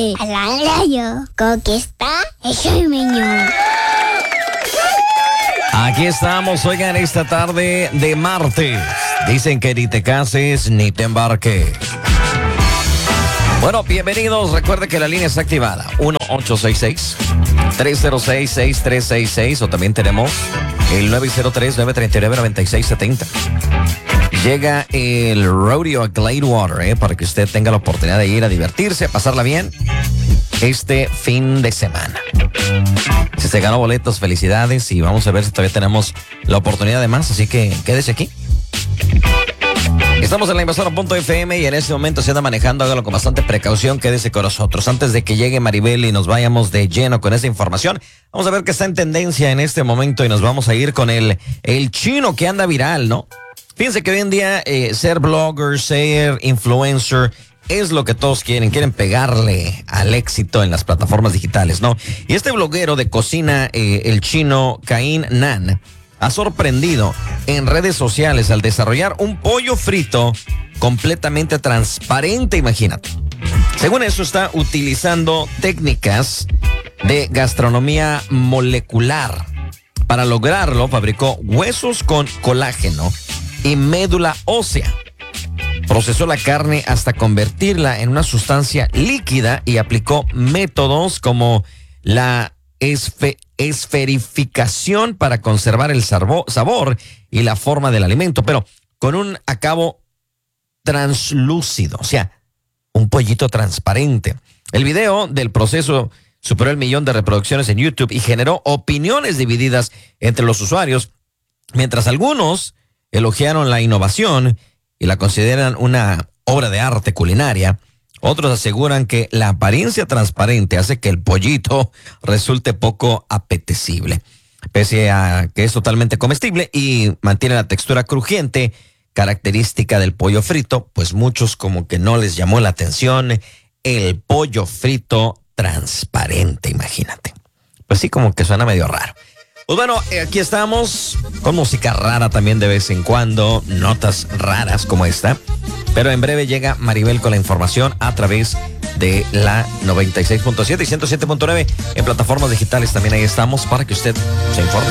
Al rayo, conquista el sueño. Aquí estamos, oigan, esta tarde de martes. Dicen que ni te cases ni te embarques. Bueno, bienvenidos. Recuerde que la línea está activada. 1-866-306-6366 o también tenemos el 903-939-9670. Llega el rodeo a Gladewater, para que usted tenga la oportunidad de ir a divertirse, a pasarla bien este fin de semana. Si se ganó boletos, felicidades, y vamos a ver si todavía tenemos la oportunidad de más, así que quédese aquí. Estamos en la Invasora.fm y en este momento se anda manejando, hágalo con bastante precaución, quédese con nosotros. Antes de que llegue Maribel y nos vayamos de lleno con esa información, vamos a ver qué está en tendencia en este momento y nos vamos a ir con el chino que anda viral, ¿no? Fíjense que hoy en día ser blogger, ser influencer, es lo que todos quieren pegarle al éxito en las plataformas digitales, ¿no? Y este bloguero de cocina, el chino Caín Nan, ha sorprendido en redes sociales al desarrollar un pollo frito completamente transparente, imagínate. Según eso, está utilizando técnicas de gastronomía molecular. Para lograrlo, fabricó huesos con colágeno y médula ósea. Procesó la carne hasta convertirla en una sustancia líquida y aplicó métodos como la esferificación para conservar el sabor y la forma del alimento, pero con un acabado translúcido, o sea, un pollito transparente. El video del proceso superó el 1 millón de reproducciones en YouTube y generó opiniones divididas entre los usuarios, mientras algunos elogiaron la innovación y la consideran una obra de arte culinaria. Otros aseguran que la apariencia transparente hace que el pollito resulte poco apetecible, pese a que es totalmente comestible y mantiene la textura crujiente, característica del pollo frito. Pues muchos como que no les llamó la atención el pollo frito transparente, imagínate. Pues sí, como que suena medio raro. Pues bueno, aquí estamos con música rara también de vez en cuando, notas raras como esta. Pero en breve llega Maribel con la información a través de la 96.7 y 107.9 en plataformas digitales. También ahí estamos para que usted se informe.